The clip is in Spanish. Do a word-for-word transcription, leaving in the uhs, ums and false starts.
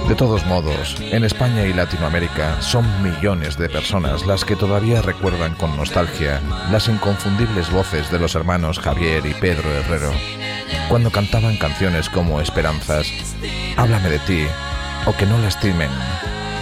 De todos modos, en España y Latinoamérica son millones de personas las que todavía recuerdan con nostalgia las inconfundibles voces de los hermanos Javier y Pedro Herrero, cuando cantaban canciones como Esperanzas, Háblame de ti o Que no lastimen.